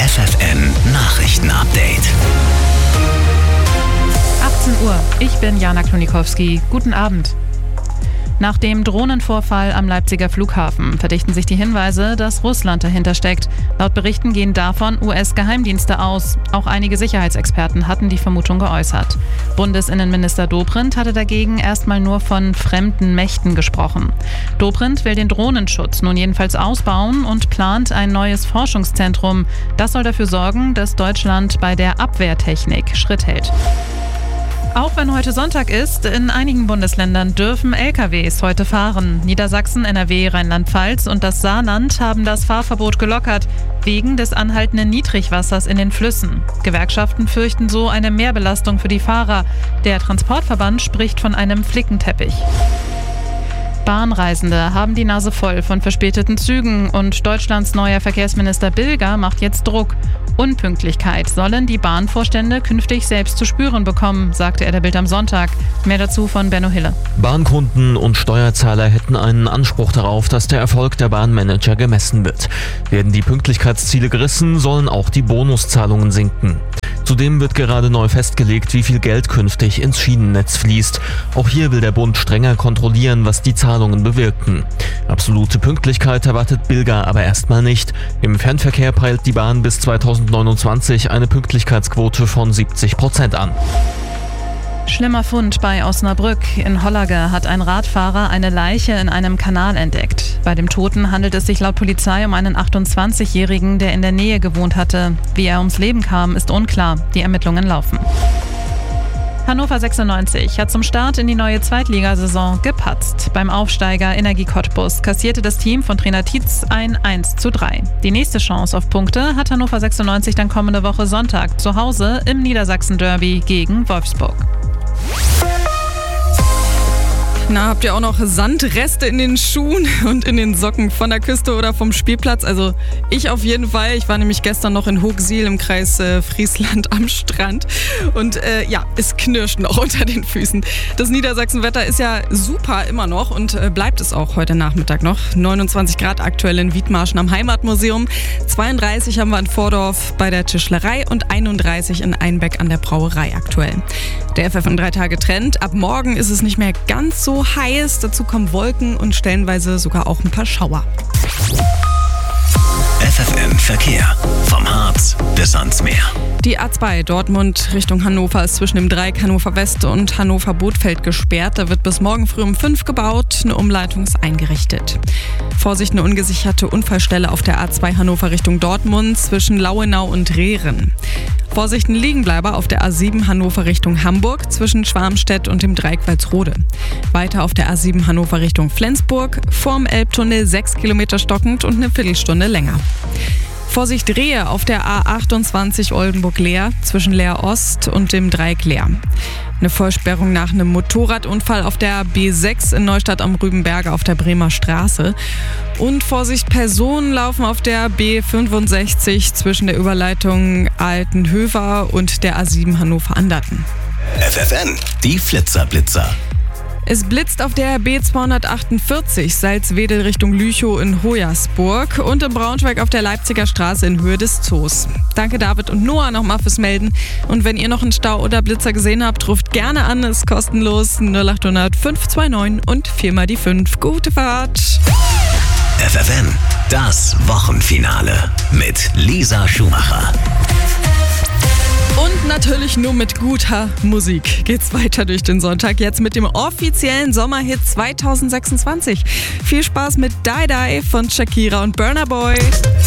FFN Nachrichten-Update. 18 Uhr, ich bin Jana Klonikowski. Guten Abend. Nach dem Drohnenvorfall am Leipziger Flughafen verdichten sich die Hinweise, dass Russland dahinter steckt. Laut Berichten gehen davon US-Geheimdienste aus. Auch einige Sicherheitsexperten hatten die Vermutung geäußert. Bundesinnenminister Dobrindt hatte dagegen erstmal nur von fremden Mächten gesprochen. Dobrindt will den Drohnenschutz nun jedenfalls ausbauen und plant ein neues Forschungszentrum. Das soll dafür sorgen, dass Deutschland bei der Abwehrtechnik Schritt hält. Auch wenn heute Sonntag ist, in einigen Bundesländern dürfen LKWs heute fahren. Niedersachsen, NRW, Rheinland-Pfalz und das Saarland haben das Fahrverbot gelockert, wegen des anhaltenden Niedrigwassers in den Flüssen. Gewerkschaften fürchten so eine Mehrbelastung für die Fahrer. Der Transportverband spricht von einem Flickenteppich. Bahnreisende haben die Nase voll von verspäteten Zügen und Deutschlands neuer Verkehrsminister Bilger macht jetzt Druck. Unpünktlichkeit sollen die Bahnvorstände künftig selbst zu spüren bekommen, sagte er der Bild am Sonntag. Mehr dazu von Benno Hille. Bahnkunden und Steuerzahler hätten einen Anspruch darauf, dass der Erfolg der Bahnmanager gemessen wird. Werden die Pünktlichkeitsziele gerissen, sollen auch die Bonuszahlungen sinken. Zudem wird gerade neu festgelegt, wie viel Geld künftig ins Schienennetz fließt. Auch hier will der Bund strenger kontrollieren, was die Zahlungen bewirken. Absolute Pünktlichkeit erwartet Bilger aber erstmal nicht. Im Fernverkehr peilt die Bahn bis 2029 eine Pünktlichkeitsquote von 70% an. Schlimmer Fund bei Osnabrück. In Hollage hat ein Radfahrer eine Leiche in einem Kanal entdeckt. Bei dem Toten handelt es sich laut Polizei um einen 28-Jährigen, der in der Nähe gewohnt hatte. Wie er ums Leben kam, ist unklar. Die Ermittlungen laufen. Hannover 96 hat zum Start in die neue Zweitligasaison gepatzt. Beim Aufsteiger Energie Cottbus kassierte das Team von Trainer Tietz ein 1:3. Die nächste Chance auf Punkte hat Hannover 96 dann kommende Woche Sonntag zu Hause im Niedersachsen-Derby gegen Wolfsburg. Na, habt ihr auch noch Sandreste in den Schuhen und in den Socken von der Küste oder vom Spielplatz? Also ich auf jeden Fall. Ich war nämlich gestern noch in Hochsiel im Kreis Friesland am Strand. Und es knirscht noch unter den Füßen. Das Niedersachsenwetter ist ja super immer noch und bleibt es auch heute Nachmittag noch. 29 Grad aktuell in Wiedmarschen am Heimatmuseum. 32 haben wir in Vordorf bei der Tischlerei und 31 in Einbeck an der Brauerei aktuell. Der FFN 3-Tage-Trend. Ab morgen ist es nicht mehr ganz so heiß. Dazu kommen Wolken und stellenweise sogar auch ein paar Schauer. FFN Verkehr. Vom Harz bis ans Meer. Die A2 Dortmund Richtung Hannover ist zwischen dem Dreieck Hannover West und Hannover Bothfeld gesperrt. Da wird bis morgen früh um 5 gebaut. Eine Umleitung ist eingerichtet. Vorsicht, eine ungesicherte Unfallstelle auf der A2 Hannover Richtung Dortmund zwischen Lauenau und Rehren. Vorsicht, ein Liegenbleiber auf der A7 Hannover Richtung Hamburg zwischen Schwarmstedt und dem Dreieck Walsrode. Weiter auf der A7 Hannover Richtung Flensburg, vorm Elbtunnel 6 Kilometer stockend und eine Viertelstunde länger. Vorsicht, Rehe auf der A28 Oldenburg-Leer zwischen Leer Ost und dem Dreieck Leer. Eine Vollsperrung nach einem Motorradunfall auf der B6 in Neustadt am Rübenberge auf der Bremer Straße. Und Vorsicht, Personen laufen auf der B65 zwischen der Überleitung Altenhöver und der A7 Hannover-Anderten. FFN, die Flitzer-Blitzer. Es blitzt auf der B248 Salzwedel Richtung Lüchow in Hoyersburg und in Braunschweig auf der Leipziger Straße in Höhe des Zoos. Danke David und Noah nochmal fürs Melden. Und wenn ihr noch einen Stau oder Blitzer gesehen habt, ruft gerne an, ist kostenlos 0800 529 und 4 die 5. Gute Fahrt! FFN, das Wochenfinale mit Lisa Schumacher. Und natürlich nur mit guter Musik geht's weiter durch den Sonntag. Jetzt mit dem offiziellen Sommerhit 2026. Viel Spaß mit Die Die von Shakira und Burna Boy.